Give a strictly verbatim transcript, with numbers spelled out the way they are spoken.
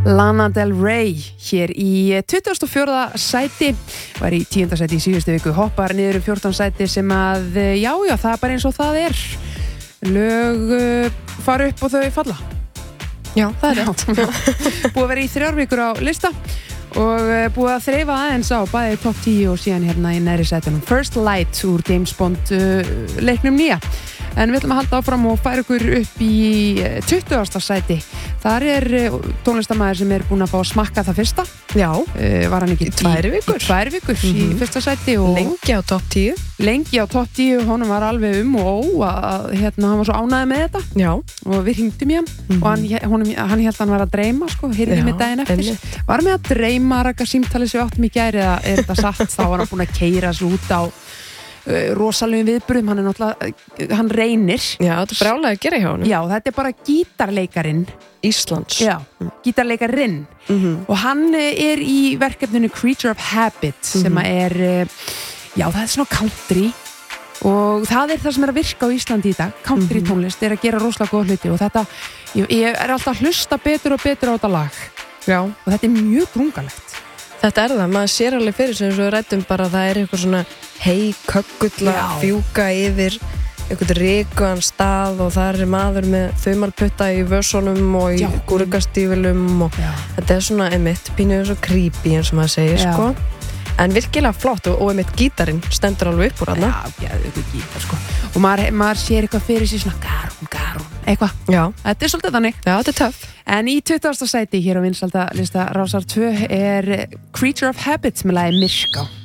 Lana Del Rey hér í tuttugasta og fjórða sæti, var í tíunda sæti í síðustu viku, hoppar niður um fjórtán sæti sem að, já, já, það er bara eins og það er. Lög uh, fara upp og þau falla. Já, það er rétt. Búið að vera í þrjár vikur á lista og uh, búið að þreifa aðeins á bæði topp tíu og síðan hérna í neðri sætunum. First Light úr James Bond uh, leiknum nýja. En við ætlum að halda áfram og færa ykkur upp í tuttugasta sæti. Þar er tónlistarmaður sem er búinn að fá að smakka það fyrsta. Já. Uh, var hann ekki í tvær vikur? Í tvær vikur mm-hmm. í fyrsta sæti. Og lengi á topp tíu. Lengi á topp tíu. Honum var alveg um og ó að hérna, hann var svo ánægður með þetta. Já. Og við hringdum í hann. Mm-hmm. Og hann, honum, hann held að hann var að dreyma, sko. Heyrði mig daginn eftir. Ennig. Var með að dreyma raka símtalið sem við áttum í gær eða er þetta satt? Þá var hann búinn að keyra sig út á Uh, rosalegum viðburðum, hann er náttúrulega hann reynir. Já, þetta er brjálega að gera hjá hann. Já, þetta er bara gítarleikarin Íslands. Já, mm. gítarleikarin mm-hmm. og hann er í verkefninu Creature of Habit mm-hmm. sem er, já, það er svona country og það er það sem er að virka á Íslandi í dag. Country mm-hmm. tónlist er að gera rosalega góða hluti og þetta, ég, ég er alltaf að hlusta betur og betur á þetta lag. Já. Og þetta er mjög drungalegt. Þetta er það, maður sér alveg fyrir sem við rættum bara að það er eitthvað svona hei, köggull að fjúka yfir eitthvað rikuðan stað og það er maður með þaumalputta í vössunum og í gúrkastífilum og já. Þetta er svona einmitt pínuð svo creepy eins og maður segir, já. Sko. En virkilega flott og, og einmitt gítarinn stendur alveg upp úr hana. Já, já, eitthvað gítar, sko. Og maður, maður sér eitthvað fyrir sig svona garún, garún, eitthvað. Já. Þetta er svolítið þannig. Já, þetta er töff. En í tuttugasta sæti hér á vinsælda lista Rásar tvö er Creature of Habit með lagi Myrká.